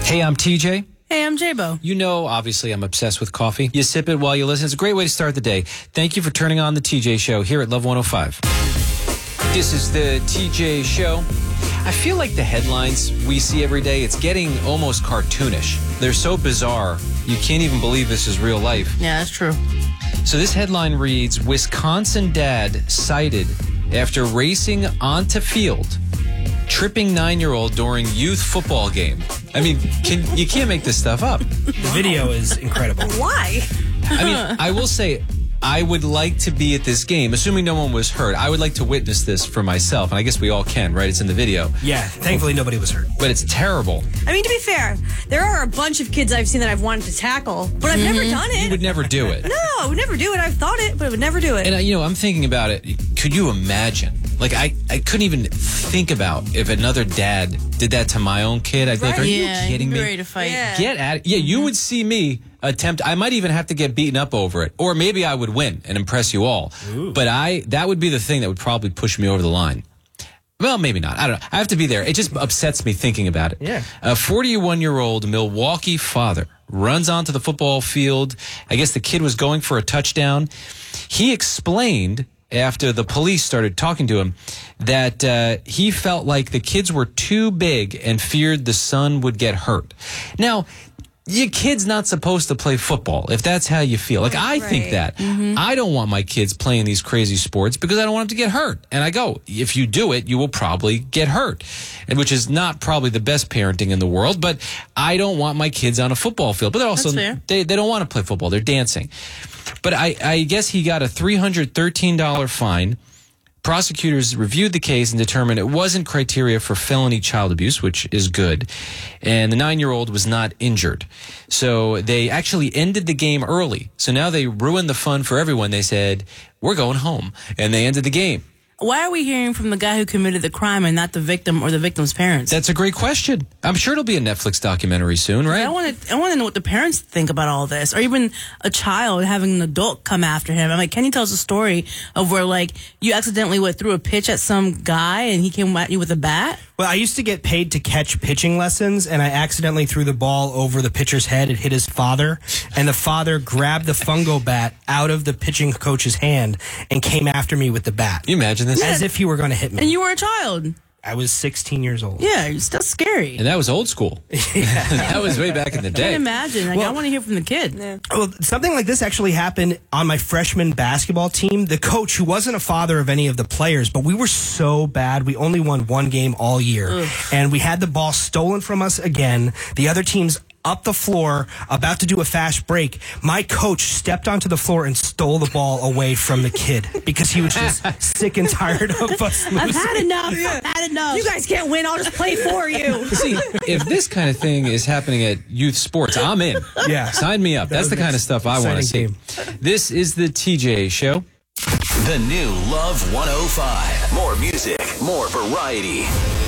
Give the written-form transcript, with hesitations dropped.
Hey, I'm TJ. Hey, I'm J-Bo. You know, obviously, I'm obsessed with coffee. You sip it while you listen. It's a great way to start the day. Thank you for turning on the TJ Show here at Love 105. This is the TJ Show. I feel like the headlines we see every day, it's getting almost cartoonish. They're so bizarre, you can't even believe this is real life. Yeah, that's true. So this headline reads, Wisconsin dad cited after racing onto field, tripping 9-year-old during youth football game. I mean, you can't make this stuff up. The video is incredible. Why? I mean, I will say, I would like to be at this game, assuming no one was hurt. I would like to witness this for myself, and I guess we all can, right? It's in the video. Yeah, thankfully nobody was hurt. But it's terrible. I mean, to be fair, there are a bunch of kids I've seen that I've wanted to tackle, but I've never done it. You would never do it. No, I would never do it. I've thought it, but I would never do it. And, I'm thinking about it. Could you imagine? Like, I couldn't even think about if another dad did that to my own kid. I'd be like, are you kidding me? Ready to fight. Yeah. Get at it. Yeah, you would see me attempt. I might even have to get beaten up over it. Or maybe I would win and impress you all. Ooh. But that would be the thing that would probably push me over the line. Well, maybe not. I don't know. I have to be there. It just upsets me thinking about it. Yeah. A 41-year-old Milwaukee father runs onto the football field. I guess the kid was going for a touchdown. He explained, after the police started talking to him, that he felt like the kids were too big and feared the son would get hurt. Now, your kid's not supposed to play football, if that's how you feel. Like, I think that. I don't want my kids playing these crazy sports because I don't want them to get hurt. And I go, if you do it, you will probably get hurt, and which is not probably the best parenting in the world, but I don't want my kids on a football field. But they're also, they don't want to play football. They're dancing. But I guess he got a $313 fine. Prosecutors reviewed the case and determined it wasn't criteria for felony child abuse, which is good. And the 9-year-old was not injured. So they actually ended the game early. So now they ruined the fun for everyone. They said, we're going home. And they ended the game. Why are we hearing from the guy who committed the crime and not the victim or the victim's parents? That's a great question. I'm sure it'll be a Netflix documentary soon, right? I want to know what the parents think about all this, or even a child having an adult come after him. I'm like, Kenny tells a story of where, like, you accidentally threw a pitch at some guy and he came at you with a bat. Well, I used to get paid to catch pitching lessons, and I accidentally threw the ball over the pitcher's head. It hit his father, and the father grabbed the fungo bat out of the pitching coach's hand and came after me with the bat. Can you imagine this? As if he were going to hit me. And you were a child. I was 16 years old. Yeah, that's scary. And that was old school. That was way back in the I day. can't imagine. Like, I want to hear from the kid. Yeah. Well, something like this actually happened on my freshman basketball team. The coach, who wasn't a father of any of the players, but we were so bad. We only won one game all year. Ugh. And we had the ball stolen from us again. The other team's up the floor, about to do a fast break. My coach stepped onto the floor and stole the ball away from the kid because he was just sick and tired of us losing. I've had enough. I've had enough. You guys can't win. I'll just play for you. See, if this kind of thing is happening at youth sports, I'm in. Yeah. Sign me up. That's the kind of stuff I want to see. Game. This is the TJ Show. The new Love 105. More music, more variety.